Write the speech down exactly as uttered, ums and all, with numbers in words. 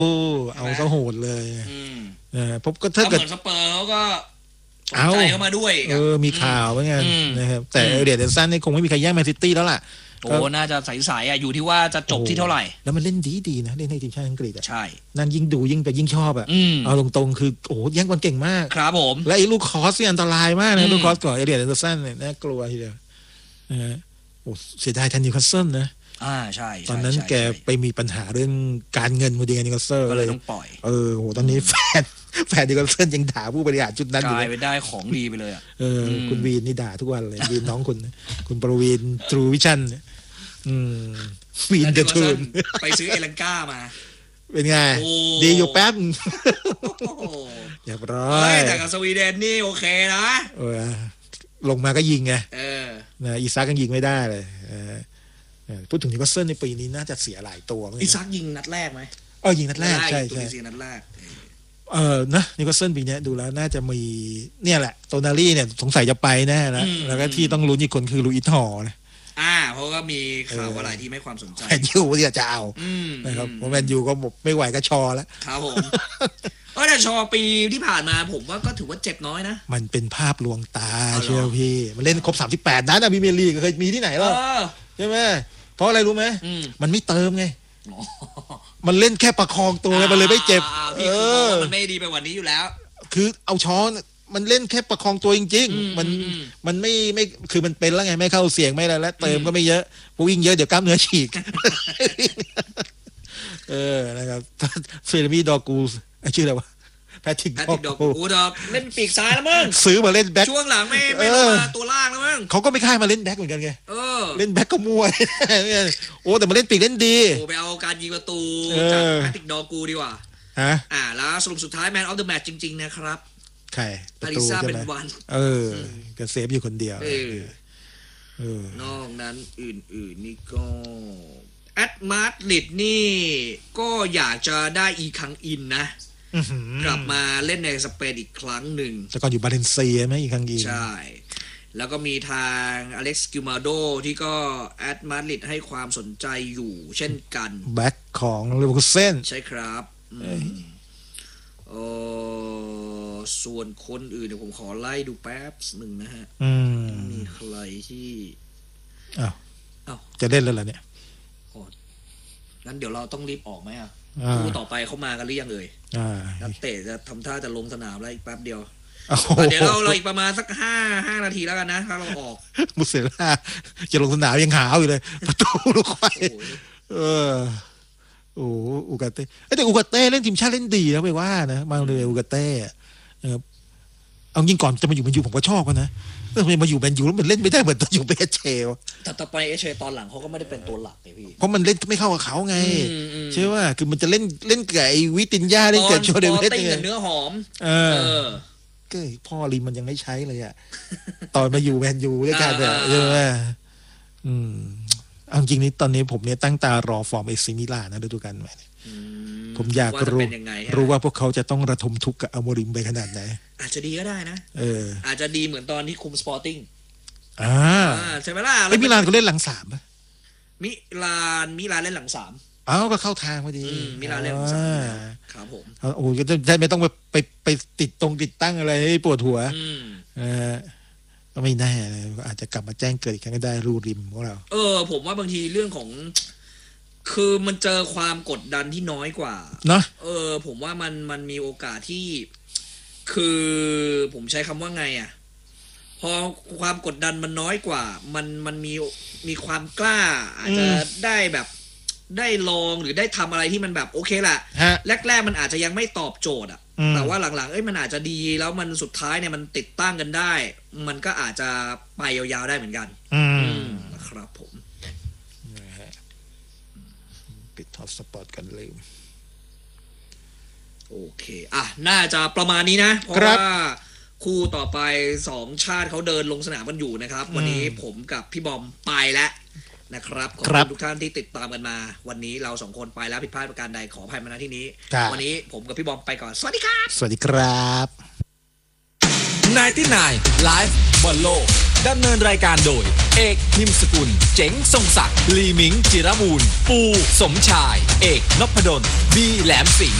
โอ้เอาซะโหดเลยเออผมก็ถ้าเกิดเหมือนสเปอร์เขาก็สนใจเข้ามาด้วยเออมีข่าวเหมือนกันนะครับแต่เอเดียร์สันนี่คงไม่มีใครแย่งแมนซิตี้แล้วล่ะโอ้น่าจะใสๆอ่ะอยู่ที่ว่าจะจบที่เท่าไหร่แล้วมันเล่นดีดีนะเล่นให้ทีมชาติอังกฤษอ่ะใช่นั่นยิ่งดูยิ่งไปยิ่งชอบอ่ะเอาตรงๆคือโอ้แย่งบอลเก่งมากครับผมและไอ้ลูกคอสเนี่ยอันตรายมากนะลูกคอสก่อนเอเดียร์สันเนี่ยน่ากลัวทีเดียวนะฮะโอ้เสียดายแทนนิวคาสเซิลนะอ่าใช่ตอนนั้นแกไปมีปัญหาเรื่องการเงินพอดีกับนิวคาสเซิลก็เลยต้องปล่อยเออโหตอนนี้แฟนแฟนนิวคาสเซิลยังด่าผู้บริหารชุดนั้นอยู่กลายไปได้ของดีไปเลยอ่ะเออคุณวีนนี่ด่าทุกวันเลยวีนน้องคุณคุณประวีนทรูวิชั่นอืมวีนเดอะทูนไปซื้อเอลันก้ามาเป็นไงดีอยู่แป๊บเรียบร้อยแต่กับสวีเดนนี่โอเคนะเออลงมาก็ยิงไงเออนะอีซักก็ยิงไม่ได้เลยพูดถึงนิวคาสเซิลในปีนี้น่าจะเสียหลายตัวอีซักยิงนัดแรกไหมเออยิงนัดแรกใช่ใช่นัดแรกเออนะนิวคาสเซิลปีนี้ดูแล้วน่าจะมีเนี่ยแหละโตนารี่เนี่ยสงสัยจะไปแน่นะแล้วก็ที่ต้องลุ้นอีกคนคือลูอิสฮอร์นะอ่าเพราะก็มีข่าวอะไรที่ไม่ความสนใจแมนยูที่จะเอานะครับเพราะแมนยูก็ไม่ไหวก็ชอแล้วครับผมเออแต่ชอปีที่ผ่านมาผมว่าก็ถือว่าเจ็บน้อยนะมันเป็นภาพลวงตาเชื่อพี่มันเล่นครบสามสิบแปดนัดนะพรีเมียร์ลีกเคยมีที่ไหนหรอใช่ไหมเพราะอะไรรู้ไหมมันไม่เติมไงมันเล่นแค่ประคองตัวมันเลยไม่เจ็บเออมันไม่ดีไปกว่านี้อยู่แล้วคือเอาช้อนมันเล่นแค่ประคองตัวจริงๆมันมันไม่ไม่คือมันเป็นแล้วไงไม่เข้าเสียงไม่อะไรแล้วเติมก็ไม่เยอะพวกวิ่งเยอะเดี๋ยวกล้ามเนื้อฉีกเออนะครับเฟรมี่ดอกูชื่ออะไรวะแพทริกดอกูดอกเล่นปีกซ้ายแล้วมึงซื้อมาเล่นแบ็คช่วงหลังไม่ไม่ลงมาตัวล่างแล้วมึงเขาก็ไม่ค่ายมาเล่นแบ็คเหมือนกันไงเล่นแบ็คก็มั่วโอ้แต่มาเล่นปีกเล่นดีโอ้ไปเอาการยิงประตูจากแพทริกดอกูดีกว่าฮะอ่าแล้วสรุปสุดท้ายแมนออฟเดอะแมตช์จริงๆนะครับใครอาริซาเป็นวันเออก็เซฟอยู่คนเดียวเออนอกนั้นอื่นๆนี่ก็แอดมาดริดนี่ก็อยากจะได้อีคังอินนะกลับมาเล่นในสเปนอีกครั้งหนึ่งแต่ก่อนอยู่บาเลนเซียไหมอีคังอินใช่แล้วก็มีทางอเล็กซ์กิลมาโดที่ก็แอดมาดริดให้ความสนใจอยู่เช่นกันแบ็คของเลเวอร์คูเซ่นใช่ครับเออส่วนคนอื่นเดี๋ยวผมขอไล่ดูแป๊บหนึ่งนะฮะมีใครที่อ้าวอ้าวจะเล่นแล้วเหรอเนี่ยโอ้งั้นเดี๋ยวเราต้องรีบออกไหมอ่ะคู่ต่อไปเขามากันหรือยังเอ่ยนักเตะจะทำท่าจะลงสนามแล้วอีกแป๊บเดียวเดี๋ยวเราเราอีกประมาณสักห้าห้านาทีแล้วกันนะถ้าเราออกมุสเซล่าจะลงสนามยังหาวอยู่เลยประตูลูกไฟเออโอ้อูกาเต้แต่อูกาเต้เล่นทีมชาติเล่นดีนะไปว่านะมาเลยอูกาเต้นะครับเอายิงก่อนจะมาอยู่แมนยูผมก็ชอบกันนะเออมาอยู่แมนยูแล้วมันเล่นไม่ได้เหมือนตอนอยู่เอเชลแต่ต่อไปเอเชตอนหลังเขาก็ไม่ได้เป็นตัวหลักไงพี่เพราะมันเล่นไม่เข้ากับเขาไงใช่ว่าคือมันจะเล่นเล่นกับไอ้วิตินญาเล่นกับโจเดวิสเนี่ยเนื้อหอมเออก็พ่อริมมันยังไม่ใช้เลยอ่ะตอนมาอยู่แมนยูด้วยกันเนี่ยใช่ไหมอืมเอาจริงนี้ตอนนี้ผมเนี่ยตั้งตารอฟอร์มเอซิมิลานนะฤดูกาลใหม่ผมอยากรู้รู้ว่าพวกเขาจะต้องระทมทุกข์กับอัลโมริมไปขนาดไหนอาจจะดีก็ได้นะเอออาจจะดีเหมือนตอนที่คุมสปอร์ติ้งอ่าใช่ไหมล่ะไอ้มิลานเขาเล่นหลังสามป่ะมิลานมิลานเล่นหลังสามอ้าวก็เข้าทางพอดีมิลานเล่นหลังสามครับผมโอ้ก็จะไม่ต้องไปไปไปติดตรงติดตั้งอะไรให้ปวดหัวเออก็ไม่แน่เลยอาจจะกลับมาแจ้งเกิดอีกครั้งก็ได้รูริมของเราเออผมว่าบางทีเรื่องของคือมันเจอความกดดันที่น้อยกว่าเนาะเออผมว่ามันมันมีโอกาสที่คือผมใช้คำว่าไงอ่ะพอความกดดันมันน้อยกว่ามันมันมีมีความกล้าอาจจะได้แบบได้ลองหรือได้ทำอะไรที่มันแบบโอเคแหละแรกๆมันอาจจะยังไม่ตอบโจทย์อ่ะแต่ว่าหลังๆเอ้ยมันอาจจะดีแล้วมันสุดท้ายเนี่ยมันติดตั้งกันได้มันก็อาจจะไปยาวๆได้เหมือนกันนะครับผมปิดท็อปสปอร์ตกันลืมโอเคอ่ะน่าจะประมาณนี้นะเพราะว่าคู่ต่อไปสองชาติเขาเดินลงสนามกันอยู่นะครับวันนี้ผมกับพี่บอมไปแล้วนะครับขอบคุณทุกท่านที่ติดตามกันมาวันนี้เราสองคนไปแล้วผิดพลาดประการใดขออภัยมาณที่นี้วันนี้ผมกับพี่บอมไปก่อนสวัสดีครับสวัสดีครับไนน์ตี้ไนน์ ไลฟ์บอลโลกดำเนินรายการโดยเอกนิมสกุลเจ๋งทรงศักดิ์ลีมิงจิรบูรณ์ปูสมชายเอกนพดลบีแหลมสิงห์